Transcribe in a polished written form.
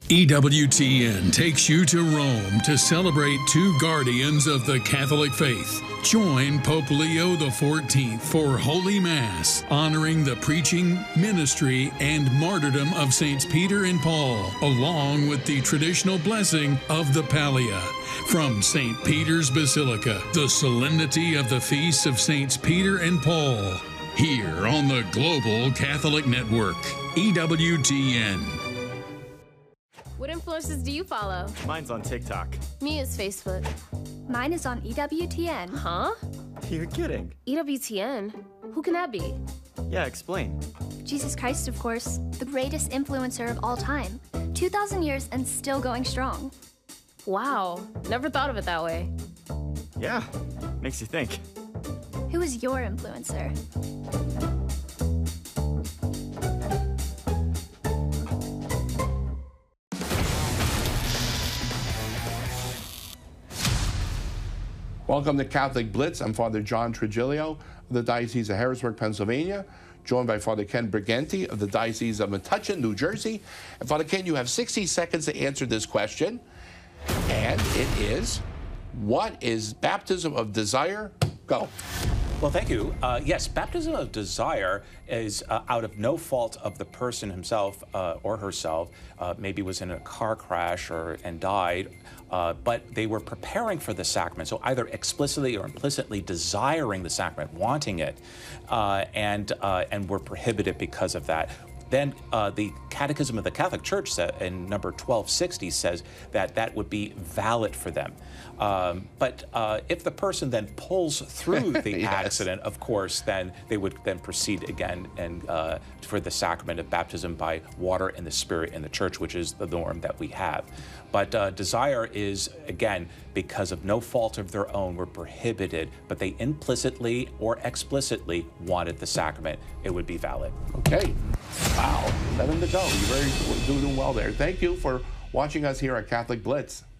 EWTN takes you to Rome to celebrate two guardians of the Catholic faith. Join Pope Leo XIV for Holy Mass, honoring the preaching, ministry, and martyrdom of Saints Peter and Paul, along with the traditional blessing of the Pallia. From St. Peter's Basilica, the solemnity of the feasts of Saints Peter and Paul, here on the Global Catholic Network, EWTN. What influencers do you follow? Mine's on TikTok. Me is Facebook. Mine is on EWTN. Huh? You're kidding. EWTN? Who can that be? Yeah, explain. Jesus Christ, of course, the greatest influencer of all time. 2,000 years and still going strong. Wow, never thought of it that way. Yeah, makes you think. Who is your influencer? Welcome to Catholic Blitz. I'm Father John Trigilio of the Diocese of Harrisburg, Pennsylvania, joined by Father Ken Briganti of the Diocese of Metuchen, New Jersey. And Father Ken, you have 60 seconds to answer this question. And it is, what is baptism of desire? Go. Well, thank you. Yes, baptism of desire is out of no fault of the person himself or herself. Maybe was in a car crash and died, but they were preparing for the sacrament. So either explicitly or implicitly desiring the sacrament, wanting it, and were prohibited because of that. Then the Catechism of the Catholic Church in number 1260 says that that would be valid for them. But if the person then pulls through the yes. accident, of course, then they would then proceed again and for the sacrament of baptism by water and the Spirit in the Church, which is the norm that we have. But desire is, again, because of no fault of their own, were prohibited, but they implicitly or explicitly wanted the sacrament. It would be valid. Okay. Wow. 7 to go. You're doing well there. Thank you for watching us here at Catholic Blitz.